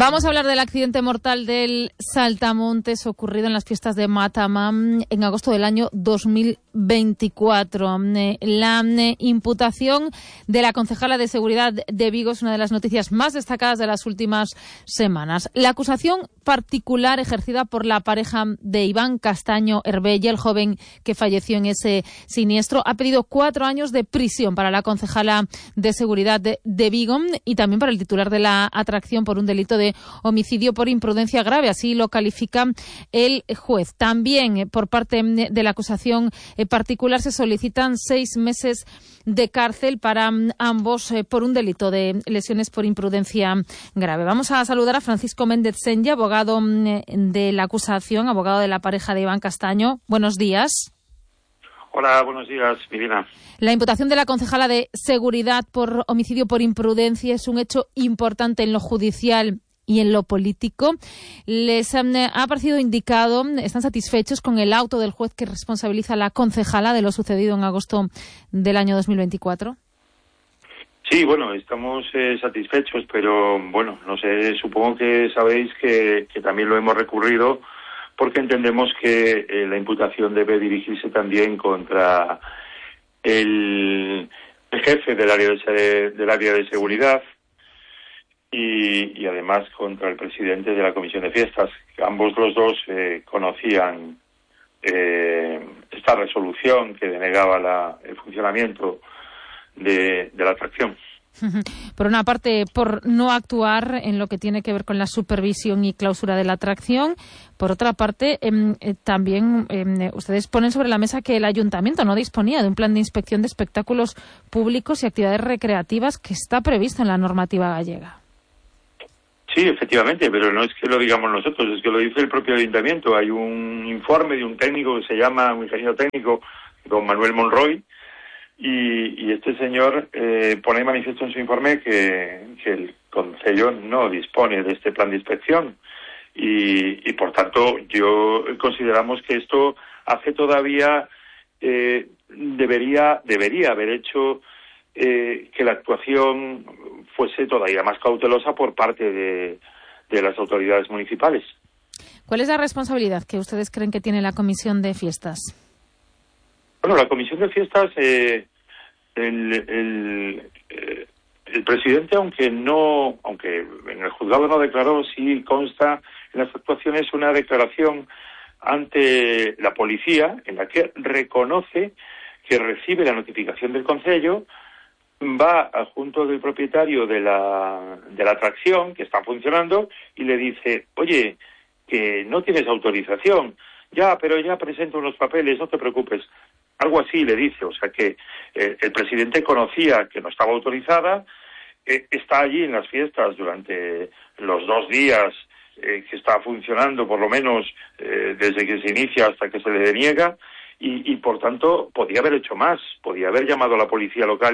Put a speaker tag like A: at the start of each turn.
A: Vamos a hablar del accidente mortal del Saltamontes ocurrido en las fiestas de Matamam en agosto del año 2024. La imputación de la concejala de seguridad de Vigo es una de las noticias más destacadas de las últimas semanas. La acusación particular ejercida por la pareja de Iván Castaño Herbella, el joven que falleció en ese siniestro, ha pedido 4 años de prisión para la concejala de seguridad de Vigo y también para el titular de la atracción por un delito de homicidio por imprudencia grave, así lo califica el juez. También por parte de la acusación particular se solicitan 6 meses de cárcel para ambos por un delito de lesiones por imprudencia grave. Vamos a saludar a Francisco Méndez Senlla, abogado de la acusación, abogado de la pareja de Iván Castaño. Buenos días.
B: Hola, buenos días, Mirina.
A: La imputación de la concejala de seguridad por homicidio por imprudencia es un hecho importante en lo judicial y en lo político. ¿Les ha parecido indicado, están satisfechos con el auto del juez que responsabiliza a la concejala de lo sucedido en agosto del año 2024?
B: Sí, bueno, estamos satisfechos, pero bueno, no sé, supongo que sabéis que también lo hemos recurrido porque entendemos que la imputación debe dirigirse también contra el jefe del área de seguridad y además contra el presidente de la comisión de fiestas. Ambos los dos conocían esta resolución que denegaba el funcionamiento de la atracción.
A: Por una parte, por no actuar en lo que tiene que ver con la supervisión y clausura de la atracción. Por otra parte, también ustedes ponen sobre la mesa que el ayuntamiento no disponía de un plan de inspección de espectáculos públicos y actividades recreativas que está previsto en la normativa gallega.
B: Sí, efectivamente, pero no es que lo digamos nosotros, es que lo dice el propio ayuntamiento. Hay un informe de un técnico que se llama, un ingeniero técnico, don Manuel Monroy, y este señor pone de manifiesto en su informe que el concello no dispone de este plan de inspección y por tanto consideramos que esto hace todavía debería haber hecho que la actuación fuese todavía más cautelosa por parte de las autoridades municipales.
A: ¿Cuál es la responsabilidad que ustedes creen que tiene la comisión de fiestas?
B: Bueno, la comisión de fiestas, el presidente, aunque en el juzgado no declaró, sí consta en las actuaciones una declaración ante la policía en la que reconoce que recibe la notificación del concello, va junto del propietario de la atracción que está funcionando y le dice: oye, que no tienes autorización, pero ya presento unos papeles, no te preocupes. Algo así le dice, o sea que el presidente conocía que no estaba autorizada, está allí en las fiestas durante los 2 días que está funcionando, por lo menos desde que se inicia hasta que se le deniega, y por tanto podía haber hecho más, podía haber llamado a la policía local